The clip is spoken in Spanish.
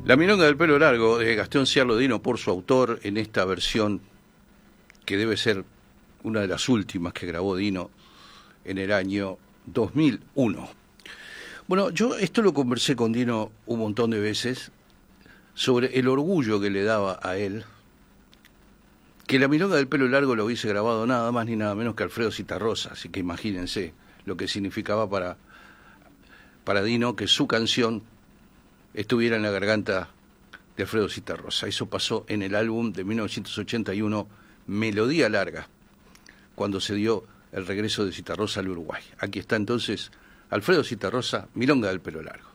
La milonga del pelo largo de Gastón Ciarlo Dino por su autor en esta versión que debe ser una de las últimas que grabó Dino en el año 2001. Bueno, yo esto lo conversé con Dino un montón de veces sobre el orgullo que le daba a él que la milonga del pelo largo lo hubiese grabado nada más ni nada menos que Alfredo Zitarrosa, así que imagínense lo que significaba para Dino que su canción estuviera en la garganta de Alfredo Zitarrosa. Eso pasó en el álbum de 1981, Melodía Larga, cuando se dio el regreso de Zitarrosa al Uruguay. Aquí está entonces Alfredo Zitarrosa, Milonga del pelo largo.